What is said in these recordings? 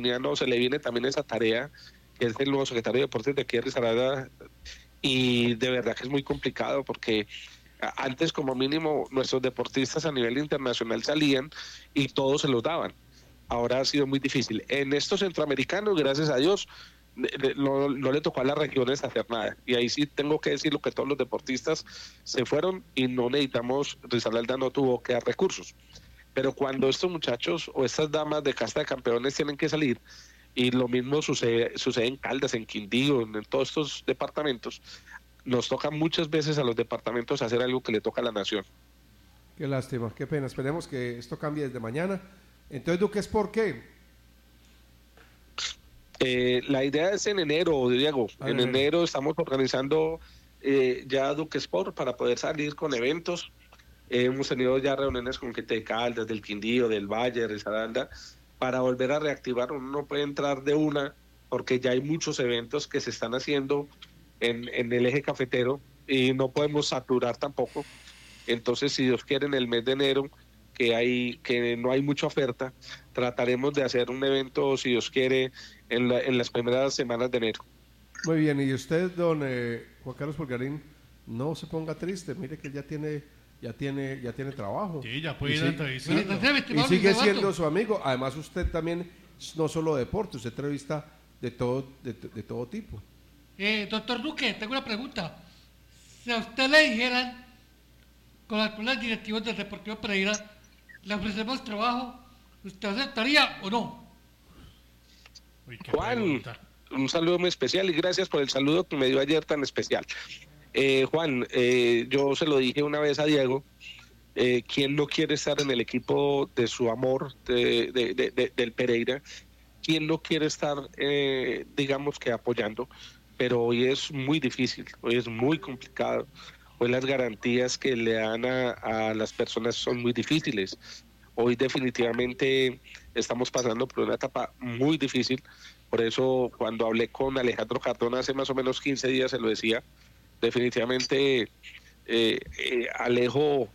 Justiniano se le viene también esa tarea, que es el nuevo secretario de Deportes de aquí de Risaralda, y de verdad que es muy complicado porque antes como mínimo nuestros deportistas a nivel internacional salían y todos se los daban. Ahora ha sido muy difícil. En estos centroamericanos, gracias a Dios, no le tocó a las regiones hacer nada. Y ahí sí tengo que decirlo que todos los deportistas se fueron y no necesitamos, Risaralda no tuvo que dar recursos. Pero cuando estos muchachos o estas damas de casta de campeones tienen que salir, y lo mismo sucede en Caldas, en Quindío, en todos estos departamentos, nos toca muchas veces a los departamentos hacer algo que le toca a la nación. Qué lástima, qué pena. Esperemos que esto cambie desde mañana. Entonces, Duque, ¿es por qué? La idea es en enero, Diego. En enero estamos organizando ya Duque Sport para poder salir con eventos. Hemos tenido ya reuniones con gente de Caldas, del Quindío, del Valle, de Risaralda, para volver a reactivar. Uno no puede entrar de una porque ya hay muchos eventos que se están haciendo en el eje cafetero y no podemos saturar tampoco. Entonces, si Dios quiere, en el mes de enero, que no hay mucha oferta, trataremos de hacer un evento, si Dios quiere, en las primeras semanas de enero. Muy bien, y usted, don Juan Carlos Polgarín, no se ponga triste, mire que ya tiene trabajo. Sí, ya puede ir a entrevistar. Y sigue siendo su amigo. Además, usted también, no solo deporte, usted entrevista de todo tipo. Doctor Duque, tengo una pregunta. Si a usted le dijeran, con algunos directivos del Deportivo Pereira, le ofrecemos trabajo, ¿usted aceptaría o no? Uy, Juan, pregunta. un saludo muy especial y gracias por el saludo que me dio ayer tan especial. Juan, yo se lo dije una vez a Diego, ¿quién no quiere estar en el equipo de su amor, del Pereira? ¿Quién no quiere estar, digamos que apoyando? Pero hoy es muy difícil, hoy es muy complicado, hoy las garantías que le dan a las personas son muy difíciles. Hoy definitivamente estamos pasando por una etapa muy difícil, por eso cuando hablé con Alejandro Cardona hace más o menos 15 días se lo decía, definitivamente Alejo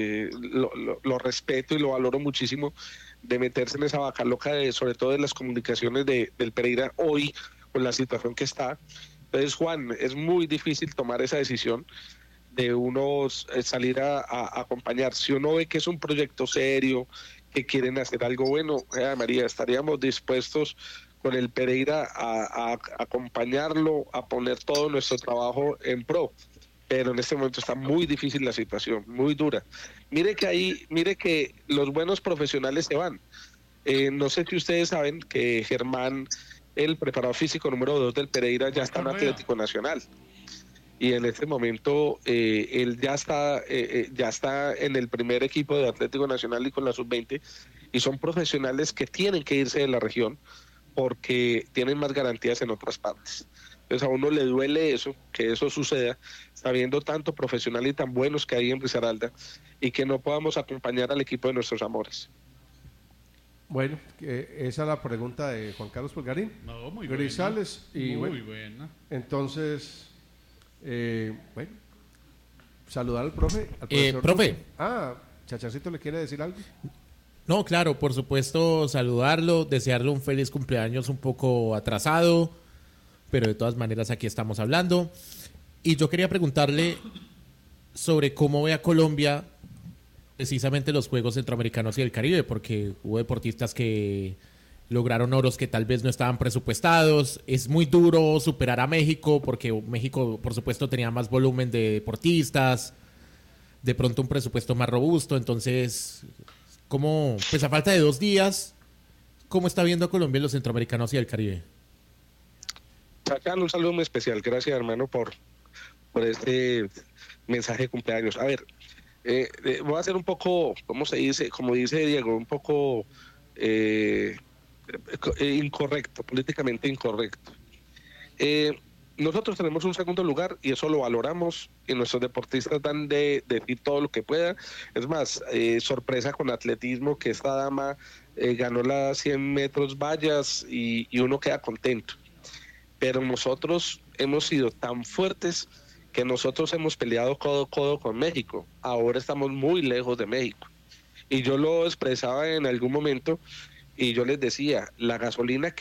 lo respeto y lo valoro muchísimo de meterse en esa vaca loca, sobre todo en las comunicaciones del Pereira hoy con la situación que está. Entonces, Juan, es muy difícil tomar esa decisión de uno salir a acompañar. Si uno ve que es un proyecto serio, que quieren hacer algo bueno, María, estaríamos dispuestos con el Pereira a acompañarlo, a poner todo nuestro trabajo en pro. Pero en este momento está muy difícil la situación, muy dura. Mire que los buenos profesionales se van. No sé si ustedes saben que Germán, el preparador físico número 2 del Pereira, ya está en Atlético Nacional. Y en este momento él ya está en el primer equipo de Atlético Nacional y con la sub-20, y son profesionales que tienen que irse de la región porque tienen más garantías en otras partes. Entonces a uno le duele eso, que eso suceda, sabiendo tanto profesional y tan buenos que hay en Risaralda, y que no podamos acompañar al equipo de nuestros amores. Bueno, esa es la pregunta de Juan Carlos Polgarín. No, muy Grisales. buena. Y muy buena. Entonces, bueno, saludar al profe. Profe. Chachacito, ¿le quiere decir algo? No, claro, por supuesto, saludarlo, desearle un feliz cumpleaños un poco atrasado, pero de todas maneras aquí estamos hablando. Y yo quería preguntarle sobre cómo ve a Colombia precisamente los Juegos Centroamericanos y del Caribe, porque hubo deportistas que lograron oros que tal vez no estaban presupuestados. Es muy duro superar a México, porque México, por supuesto, tenía más volumen de deportistas, de pronto un presupuesto más robusto. Entonces, ¿cómo, pues a falta de 2 días, cómo está viendo a Colombia en los Centroamericanos y del Caribe? Chacán, un saludo muy especial. Gracias, hermano, por este mensaje de cumpleaños. A ver, voy a ser un poco, ¿cómo se dice? Como dice Diego, un poco incorrecto, políticamente incorrecto. Nosotros tenemos un segundo lugar y eso lo valoramos, y nuestros deportistas dan de decir todo lo que pueda. Es más, sorpresa con atletismo, que esta dama ganó las 100 metros vallas y uno queda contento. Pero nosotros hemos sido tan fuertes que nosotros hemos peleado codo a codo con México. Ahora estamos muy lejos de México. Y yo lo expresaba en algún momento y yo les decía, la gasolina